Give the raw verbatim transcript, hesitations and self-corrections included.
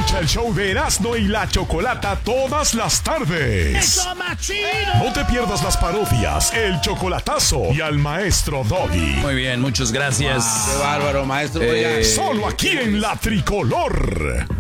Escucha el show de Erasmo y la Chocolata todas las tardes. ¡Eso, machino! No te pierdas las parodias, el chocolatazo y al maestro Doggy. Muy bien, muchas gracias. Wow, qué bárbaro, maestro. Eh, Solo aquí en La Tricolor.